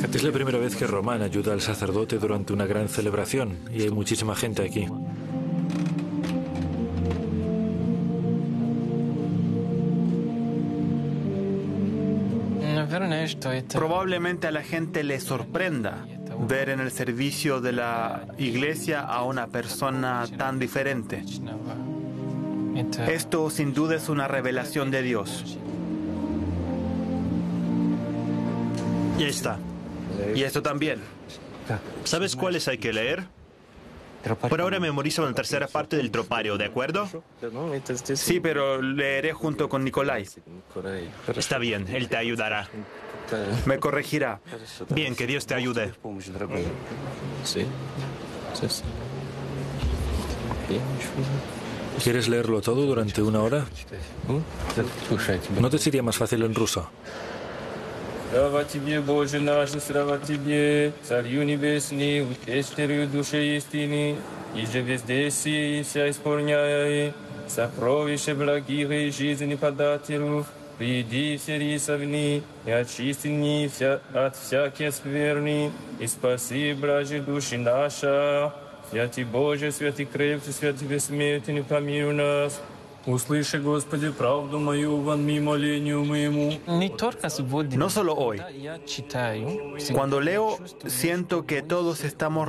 Es la primera vez que Román ayuda al sacerdote durante una gran celebración y hay muchísima gente aquí. Probablemente a la gente le sorprenda ver en el servicio de la iglesia a una persona tan diferente. Esto sin duda es una revelación de Dios. Ya está. Y esto también. ¿Sabes cuáles hay que leer? Por ahora memorizo una tercera parte del tropario, ¿de acuerdo? Sí, pero leeré junto con Nicolai. Está bien, él te ayudará. Me corregirá. Bien, que Dios te ayude. ¿Quieres leerlo todo durante una hora? ¿No te sería más fácil en ruso? Слава Тебе, Боже наш, слава Тебе, Царю Небесный, Утешителю души истины, и же везде си и вся исполняй, сокровище благих и жизни подателю, приди все рисовни, и очисти от всякие скверны, и спаси, блажи души наша. Святый Боже, святый крепкий, святый бессмертный, помилуй нас. Услыши, Господи, правду мою, вонми молению моему. No solo hoy. Cuando leo, siento que todos estamos